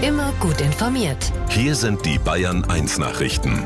Immer gut informiert. Hier sind die Bayern 1 Nachrichten.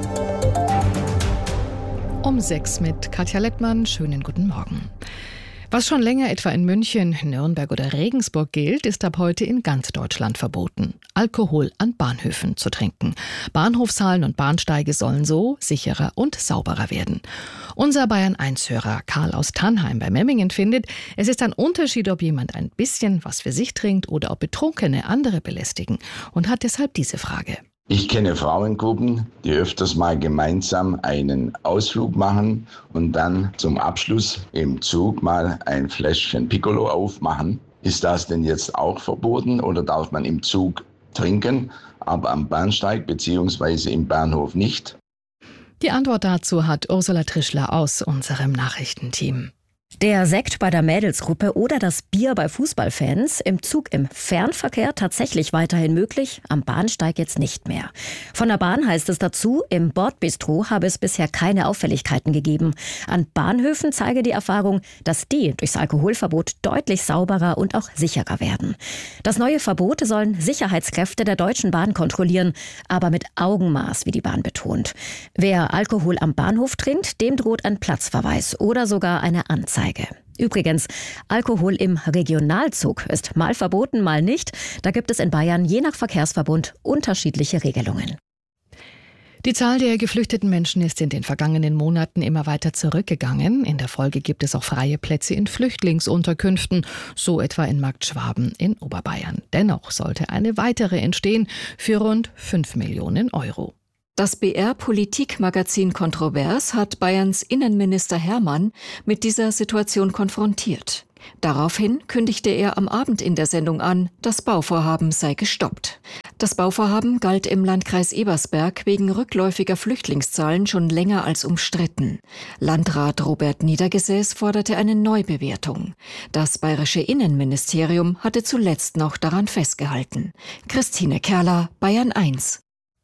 Um 6 mit Katja Lettmann. Schönen guten Morgen. Was schon länger etwa in München, Nürnberg oder Regensburg gilt, ist ab heute in ganz Deutschland verboten. Alkohol an Bahnhöfen zu trinken. Bahnhofshallen und Bahnsteige sollen so sicherer und sauberer werden. Unser Bayern-1-Hörer Karl aus Tannheim bei Memmingen findet, es ist ein Unterschied, ob jemand ein bisschen was für sich trinkt oder ob Betrunkene andere belästigen und hat deshalb diese Frage. Ich kenne Frauengruppen, die öfters mal gemeinsam einen Ausflug machen und dann zum Abschluss im Zug mal ein Fläschchen Piccolo aufmachen. Ist das denn jetzt auch verboten oder darf man im Zug trinken, aber am Bahnsteig bzw. im Bahnhof nicht? Die Antwort dazu hat Ursula Trischler aus unserem Nachrichtenteam. Der Sekt bei der Mädelsgruppe oder das Bier bei Fußballfans im Zug im Fernverkehr tatsächlich weiterhin möglich, am Bahnsteig jetzt nicht mehr. Von der Bahn heißt es dazu, im Bordbistro habe es bisher keine Auffälligkeiten gegeben. An Bahnhöfen zeige die Erfahrung, dass die durchs Alkoholverbot deutlich sauberer und auch sicherer werden. Das neue Verbot sollen Sicherheitskräfte der Deutschen Bahn kontrollieren, aber mit Augenmaß, wie die Bahn betont. Wer Alkohol am Bahnhof trinkt, dem droht ein Platzverweis oder sogar eine Anzeige. Übrigens, Alkohol im Regionalzug ist mal verboten, mal nicht. Da gibt es in Bayern je nach Verkehrsverbund unterschiedliche Regelungen. Die Zahl der geflüchteten Menschen ist in den vergangenen Monaten immer weiter zurückgegangen. In der Folge gibt es auch freie Plätze in Flüchtlingsunterkünften, so etwa in Marktschwaben in Oberbayern. Dennoch sollte eine weitere entstehen für rund 5 Millionen Euro. Das BR-Politik-Magazin Kontrovers hat Bayerns Innenminister Hermann mit dieser Situation konfrontiert. Daraufhin kündigte er am Abend in der Sendung an, das Bauvorhaben sei gestoppt. Das Bauvorhaben galt im Landkreis Ebersberg wegen rückläufiger Flüchtlingszahlen schon länger als umstritten. Landrat Robert Niedergesäß forderte eine Neubewertung. Das bayerische Innenministerium hatte zuletzt noch daran festgehalten. Christine Kerler, Bayern 1.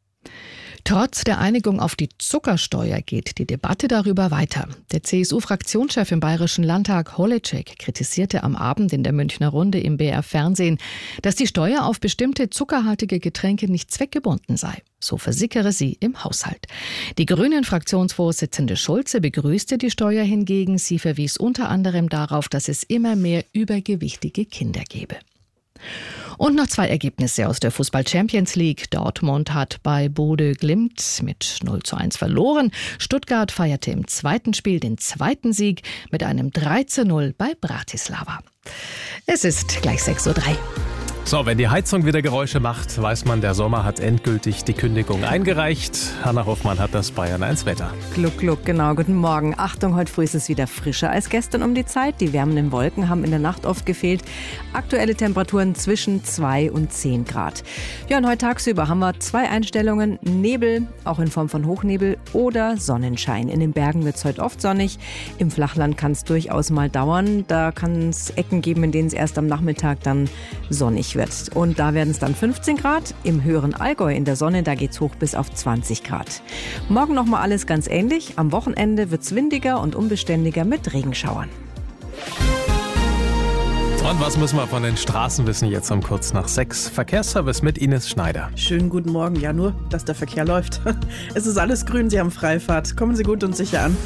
Trotz der Einigung auf die Zuckersteuer geht die Debatte darüber weiter. Der CSU-Fraktionschef im Bayerischen Landtag, Holitschek, kritisierte am Abend in der Münchner Runde im BR-Fernsehen, dass die Steuer auf bestimmte zuckerhaltige Getränke nicht zweckgebunden sei. So versickere sie im Haushalt. Die Grünen-Fraktionsvorsitzende Schulze begrüßte die Steuer hingegen. Sie verwies unter anderem darauf, dass es immer mehr übergewichtige Kinder gebe. Und noch 2 Ergebnisse aus der Fußball-Champions League. Dortmund hat bei Bodø Glimt mit 0:1 verloren. Stuttgart feierte im zweiten Spiel den zweiten Sieg mit einem 3:0 bei Bratislava. Es ist gleich 6:03 Uhr. So, wenn die Heizung wieder Geräusche macht, weiß man, der Sommer hat endgültig die Kündigung eingereicht. Hanna Hoffmann hat das Bayern 1 Wetter. Gluck, gluck, genau. Guten Morgen. Achtung, heute früh ist es wieder frischer als gestern um die Zeit. Die wärmenden Wolken haben in der Nacht oft gefehlt. Aktuelle Temperaturen zwischen 2 und 10 Grad. Ja, und heute tagsüber haben wir 2 Einstellungen. Nebel, auch in Form von Hochnebel, oder Sonnenschein. In den Bergen wird es heute oft sonnig. Im Flachland kann es durchaus mal dauern. Da kann es Ecken geben, in denen es erst am Nachmittag dann sonnig wird. Und da werden es dann 15 Grad. Im höheren Allgäu in der Sonne, da geht's hoch bis auf 20 Grad. Morgen nochmal alles ganz ähnlich. Am Wochenende wird's windiger und unbeständiger mit Regenschauern. Und was müssen wir von den Straßen wissen jetzt um kurz nach 6? Verkehrsservice mit Ines Schneider. Schönen guten Morgen. Ja, nur, dass der Verkehr läuft. Es ist alles grün, Sie haben Freifahrt. Kommen Sie gut und sicher an.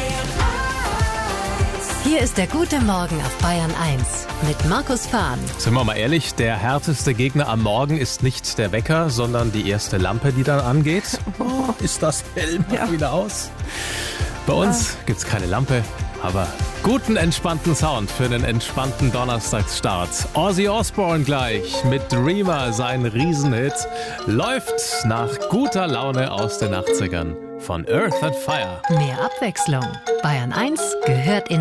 Hier ist der gute Morgen auf Bayern 1 mit Markus Fahn. Sind wir mal ehrlich, der härteste Gegner am Morgen ist nicht der Wecker, sondern die erste Lampe, die dann angeht. Oh, ist das hell mal wieder aus? Bei uns gibt's keine Lampe, aber guten, entspannten Sound für einen entspannten Donnerstagsstart. Ozzy Osbourne gleich mit Dreamer, sein Riesenhit, läuft nach guter Laune aus den 80ern von Earth and Fire. Mehr Abwechslung. Bayern 1 gehört in